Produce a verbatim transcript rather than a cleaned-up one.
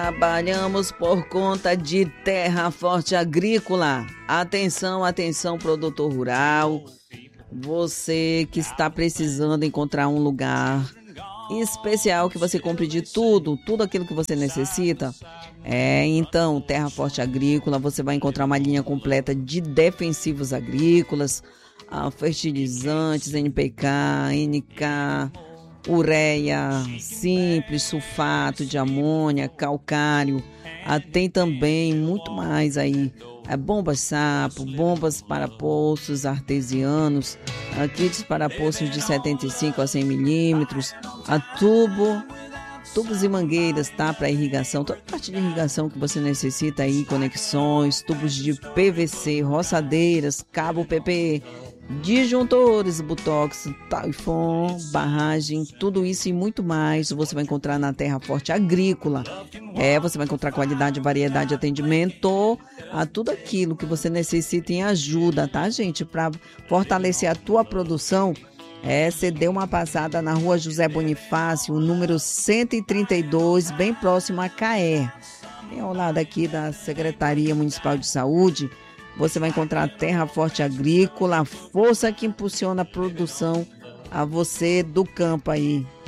Trabalhamos por conta de Terra Forte Agrícola. Atenção, atenção, produtor rural. Você que está precisando encontrar um lugar especial que você compre de tudo, tudo aquilo que você necessita. É, então, Terra Forte Agrícola, você vai encontrar uma linha completa de defensivos agrícolas, fertilizantes, N P K, N K, ureia simples, sulfato de amônia, calcário. Ah, tem também muito mais aí, é, bombas sapo, bombas para poços artesianos, ah, kits para poços de setenta e cinco a cem milímetros, a tubo, tubos e mangueiras, tá, para irrigação, toda parte de irrigação que você necessita aí, conexões, tubos de P V C, roçadeiras, cabo P P, disjuntores, botox, taifon, barragem, tudo isso e muito mais você vai encontrar na Terra Forte Agrícola. É, você vai encontrar qualidade, variedade de atendimento, a tudo aquilo que você necessita em ajuda, tá, gente? Para fortalecer a tua produção, é, você deu uma passada na rua José Bonifácio, número cento e trinta e dois, bem próximo a Caé. Bem ao lado aqui da Secretaria Municipal de Saúde. Você vai encontrar a Terra Forte Agrícola, a força que impulsiona a produção a você do campo aí.